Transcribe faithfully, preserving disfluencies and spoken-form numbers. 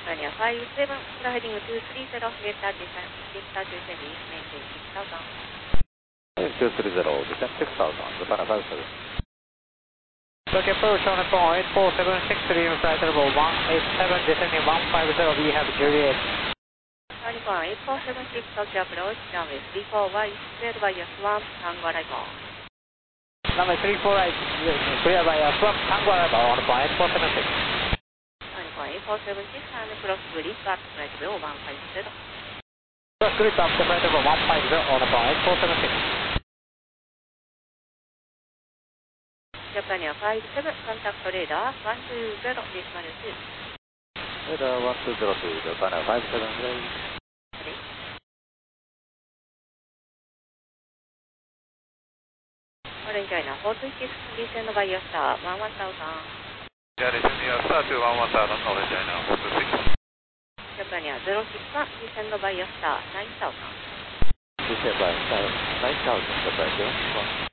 Japan five seven, for heading two three zero, get that descent, get that descent, maintain six thousand. two three zero, descent six thousand, Japan five seven. Turkey approach on a point, four seven six three, flight level one eight seven, descending one five zero, we have Juliet. Nippon eight four seven six, Tokyo approach, runway three four right, cleared by your swamp, Tango arrival. Runway three four right, cleared by your swamp, Tango arrival on a point, eight four seven six. Nippon eight four seven six, and cross grid back, flight level one five zero. Cross grid back, flight level one five zero on a point, eight four seven six. Japan five seven, contact radar one two zero, decimal two. Radar one two zero two, Japan five seven zero. Orange China four two six, descend by your star, one one thousand. Yeah, descend your star to one one thousand, Orange China four two six. Japan zero six one, descend by your star, nine thousand. Descend by nine thousand, Japan zero six one.